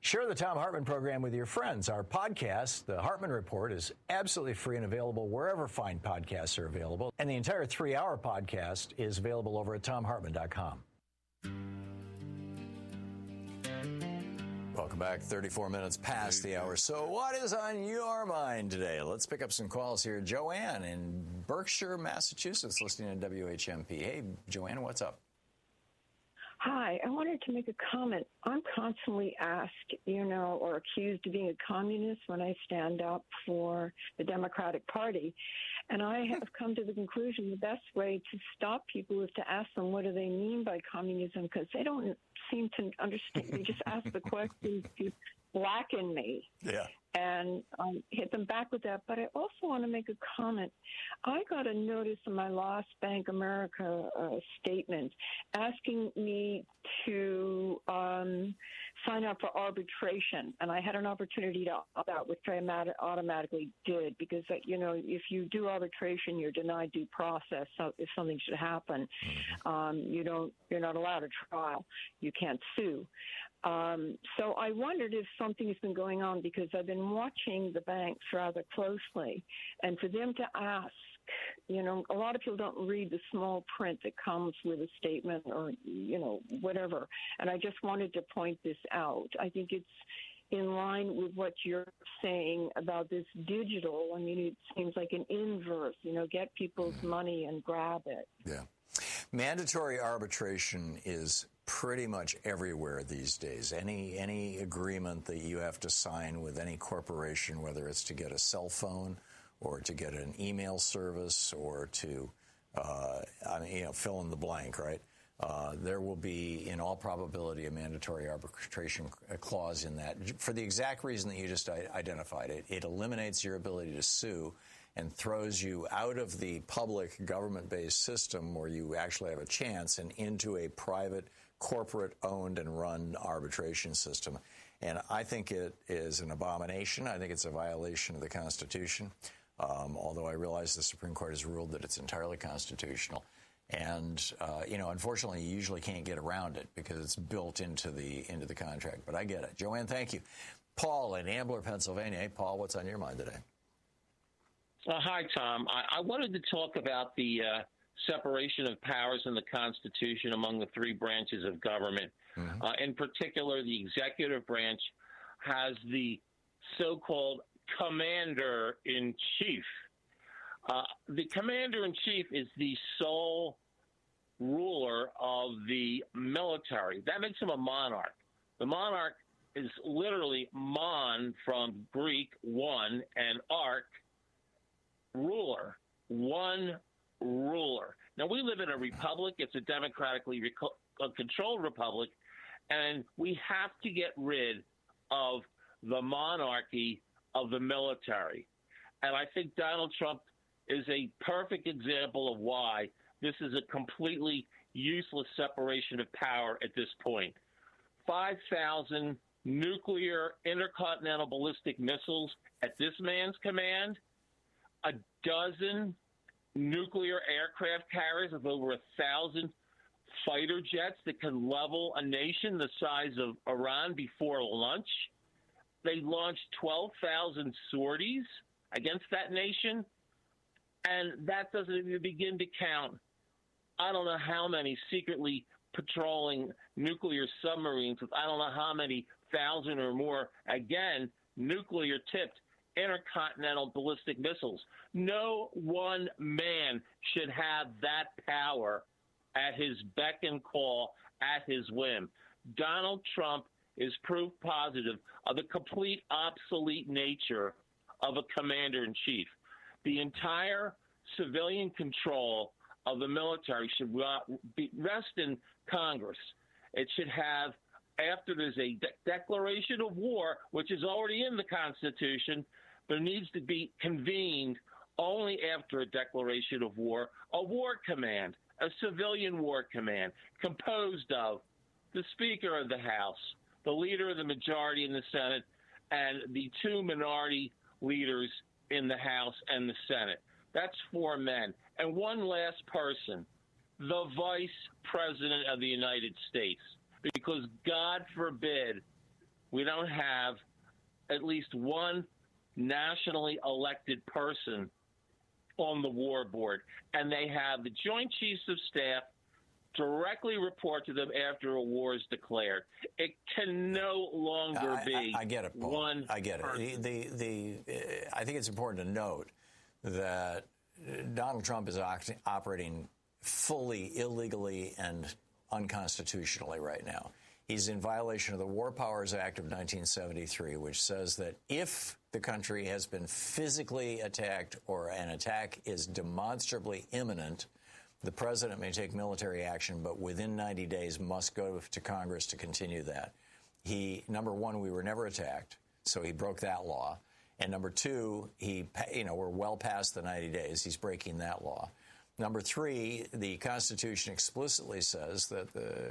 Share the Thom Hartmann program with your friends. Our podcast, The Hartmann Report, is absolutely free and available wherever fine podcasts are available. And the entire 3-hour podcast is available over at thomhartmann.com. Welcome back. 34 minutes past the hour. So what is on your mind today? Let's pick up some calls here. Joanne in Berkshire, Massachusetts, listening to WHMP. Hey, Joanne, what's up? Hi, I wanted to make a comment. I'm constantly asked, or accused of being a communist when I stand up for the Democratic Party. And I have come to the conclusion the best way to stop people is to ask them what do they mean by communism, because they don't seem to understand. They just ask the questions to blacken me. Yeah. And hit them back with that. But I also want to make a comment. I got a notice in my last Bank America statement asking me to sign up for arbitration. And I had an opportunity to opt out, which I automatically did, because, if you do arbitration, you're denied due process. So if something should happen, you're not allowed a trial. You can't sue. So I wondered if something has been going on, because I've been watching the banks rather closely, and for them to ask, a lot of people don't read the small print that comes with a statement or, whatever. And I just wanted to point this out. I think it's in line with what you're saying about this digital. I mean, it seems like an inverse, get people's money and grab it. Yeah. Mandatory arbitration is pretty much everywhere these days. Any agreement that you have to sign with any corporation, whether it's to get a cell phone or to get an email service or to, fill in the blank, right? There will be, in all probability, a mandatory arbitration clause in that for the exact reason that you just identified. It eliminates your ability to sue and throws you out of the public government-based system where you actually have a chance and into a private, corporate-owned and run arbitration system. And I think it is an abomination. I think it's a violation of the Constitution, although I realize the Supreme Court has ruled that it's entirely constitutional. And, unfortunately, you usually can't get around it because it's built into the contract. But I get it. Joanne, thank you. Paul in Ambler, Pennsylvania. Hey, Paul, what's on your mind today? Hi, Tom. I wanted to talk about the separation of powers in the Constitution among the three branches of government. Mm-hmm. In particular, the executive branch has the so-called commander-in-chief. The commander-in-chief is the sole ruler of the military. That makes him a monarch. The monarch is literally mon from Greek, one, and arch, ruler, one ruler. Now, we live in a republic. It's a democratically controlled republic, and we have to get rid of the monarchy of the military. And I think Donald Trump is a perfect example of why this is a completely useless separation of power at this point. 5,000 nuclear intercontinental ballistic missiles at this man's command, a dozen nuclear aircraft carriers of over 1,000 fighter jets that can level a nation the size of Iran before lunch. They launched 12,000 sorties against that nation, and that doesn't even begin to count. I don't know how many secretly patrolling nuclear submarines with I don't know how many thousand or more, again, nuclear-tipped intercontinental ballistic missiles. No one man should have that power at his beck and call, at his whim. Donald Trump is proof positive of the complete obsolete nature of a commander-in-chief. The entire civilian control of the military should rest in Congress. It should have, after there's a declaration of war, which is already in the Constitution, there needs to be convened only after a declaration of war, a war command, a civilian war command, composed of the Speaker of the House, the leader of the majority in the Senate, and the two minority leaders in the House and the Senate. That's 4 men. And one last person, the Vice President of the United States. Because God forbid we don't have at least one nationally elected person on the war board, and they have the Joint Chiefs of Staff directly report to them after a war is declared. It can no longer be. I get it, Paul. One I get it. I think it's important to note that Donald Trump is operating fully illegally and unconstitutionally right now. He's in violation of the War Powers Act of 1973, which says that if the country has been physically attacked or an attack is demonstrably imminent, the president may take military action, but within 90 days must go to Congress to continue that. Number one, we were never attacked, so he broke that law. And number two, we're well past the 90 days. He's breaking that law. Number three, the Constitution explicitly says that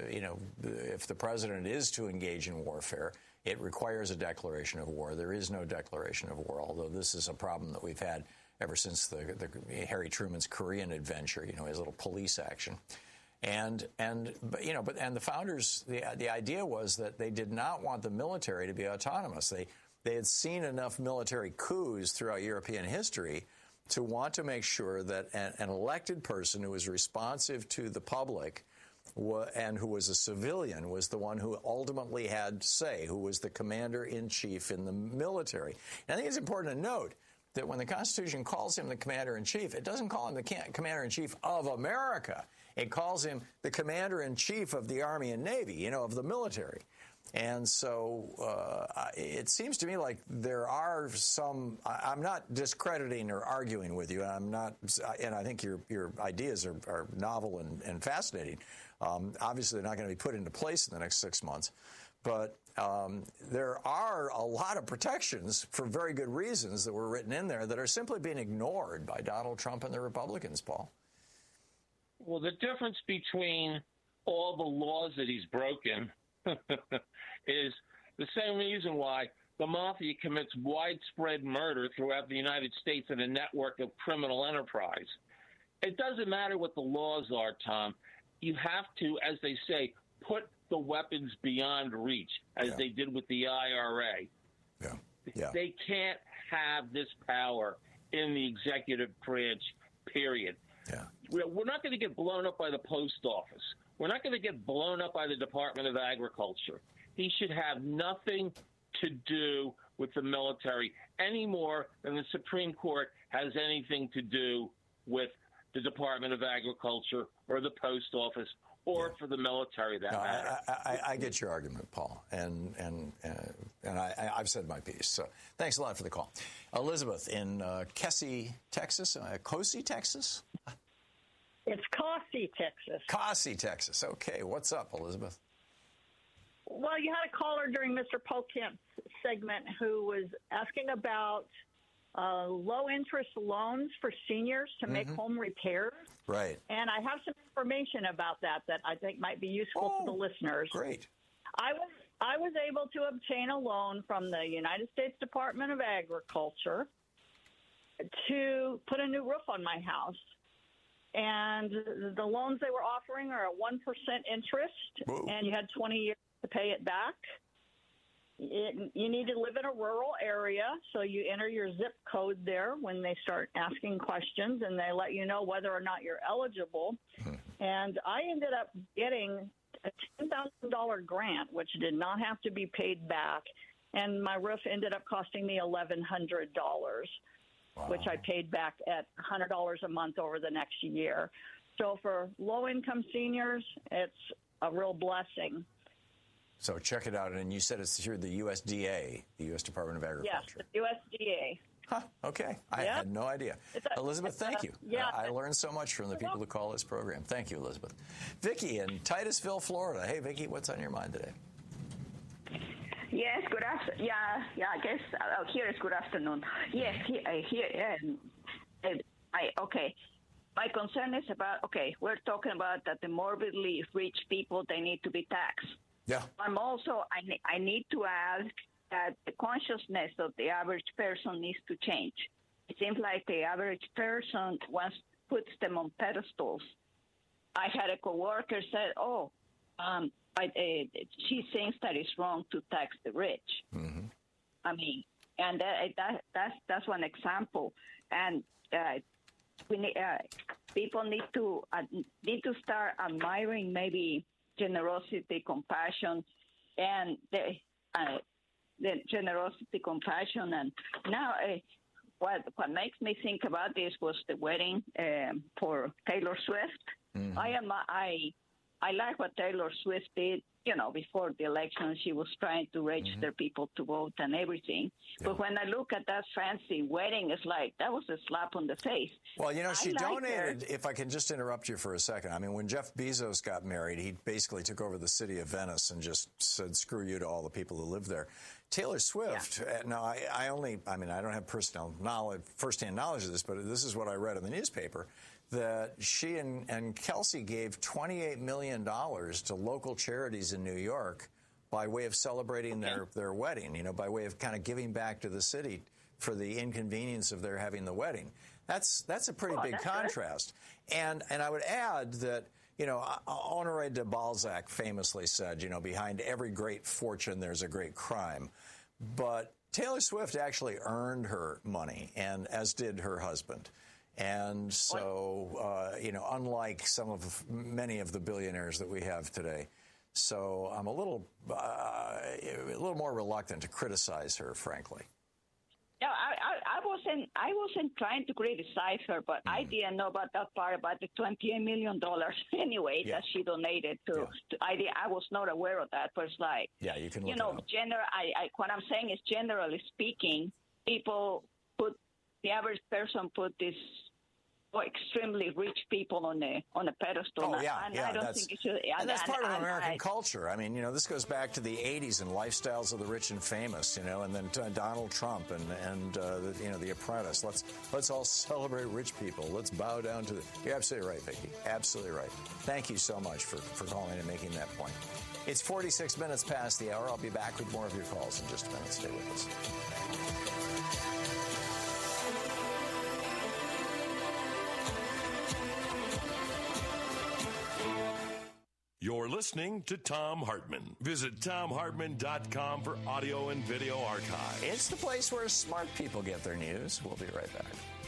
if the president is to engage in warfare, it requires a declaration of war. There is no declaration of war, although this is a problem that we've had ever since the Harry Truman's Korean adventure, his little police action. And the founders, the idea was that they did not want the military to be autonomous. They had seen enough military coups throughout European history to want to make sure that an elected person who was responsive to the public and who was a civilian was the one who ultimately had say, who was the commander-in-chief in the military. And I think it's important to note that when the Constitution calls him the commander-in-chief, it doesn't call him the commander-in-chief of America. It calls him the commander-in-chief of the Army and Navy, of the military. And so it seems to me like there are some. I'm not discrediting or arguing with you. And I think your ideas are novel and fascinating. Obviously, they're not going to be put into place in the next 6 months. But there are a lot of protections for very good reasons that were written in there that are simply being ignored by Donald Trump and the Republicans, Paul. Well, the difference between all the laws that he's broken is the same reason why the mafia commits widespread murder throughout the United States in a network of criminal enterprise. It doesn't matter what the laws are, Tom. You have to, as they say, put the weapons beyond reach, as they did with the IRA. They can't have this power in the executive branch, period. We're not going to get blown up by the post office. We're not going to get blown up by the Department of Agriculture. He should have nothing to do with the military any more than the Supreme Court has anything to do with the Department of Agriculture or the post office or for the military, that matter. I get your argument, Paul, and I've said my piece. So thanks a lot for the call. Elizabeth in Kossi, Texas. Kossi, Texas? It's Kossi, Texas. Kossi, Texas. Okay. What's up, Elizabeth? Well, you had a caller during Mr. Polkamp's segment who was asking about low-interest loans for seniors to make home repairs. Right. And I have some information about that I think might be useful to the listeners. Great. I was able to obtain a loan from the United States Department of Agriculture to put a new roof on my house. And the loans they were offering are at 1% interest, and you had 20 years to pay it back. You need to live in a rural area, so you enter your zip code there when they start asking questions, and they let you know whether or not you're eligible. And I ended up getting a $10,000 grant, which did not have to be paid back, and my roof ended up costing me $1,100. Wow. Which I paid back at $100 a month over the next year. So for low-income seniors, it's a real blessing. So check it out. And you said it's through the USDA, the U.S. Department of Agriculture. Yes, the USDA. Huh, okay. I had no idea. Elizabeth, thank you. Yeah, I learned so much from the people who call this program. Thank you, Elizabeth. Vicki in Titusville, Florida. Hey, Vicki, what's on your mind today? Yes, good afternoon. Yeah, I guess here is good afternoon. Yes, okay. My concern is about, we're talking about that the morbidly rich people, they need to be taxed. Yeah. I'm also, I need to add that the consciousness of the average person needs to change. It seems like the average person puts them on pedestals. I had a coworker said, she thinks that it's wrong to tax the rich. Mm-hmm. I mean, and that's one example. And we need, people need to start admiring maybe generosity, compassion, and the generosity, compassion. And now, what makes me think about this was the wedding for Taylor Swift. Mm-hmm. I like what Taylor Swift did. You know, before the election, she was trying to register people to vote and everything. Yeah. But when I look at that fancy wedding, it's like that was a slap on the face. Well, you know, she donated, if I can just interrupt you for a second. I mean, when Jeff Bezos got married, he basically took over the city of Venice and just said, screw you to all the people who live there. Taylor Swift, now, I don't have firsthand knowledge of this, but this is what I read in the newspaper, that she and Kelsey gave $28 million to local charities in New York by way of celebrating their wedding, you know, by way of kind of giving back to the city for the inconvenience of their having the wedding. That's a pretty big contrast. And I would add that, you know, Honoré de Balzac famously said, you know, behind every great fortune there's a great crime. But Taylor Swift actually earned her money, and as did her husband. And so, you know, unlike many of the billionaires that we have today, so I'm a little more reluctant to criticize her, frankly. No, I wasn't trying to criticize her, but I didn't know about that part about the $28 million anyway that she donated to. I was not aware of that, but it's like, you can look you know, what I'm saying is, generally speaking, the average person put this extremely rich people on a pedestal. I don't think it should. And that's part of American culture. I mean, you know, this goes back to the 80s and lifestyles of the rich and famous, you know, and then Donald Trump and you know, The Apprentice. Let's all celebrate rich people. Let's bow down to You're absolutely right, Vicki. Absolutely right. Thank you so much for calling and making that point. It's 46 minutes past the hour. I'll be back with more of your calls in just a minute. Stay with us. You're listening to Thom Hartmann. Visit ThomHartmann.com for audio and video archives. It's the place where smart people get their news. We'll be right back.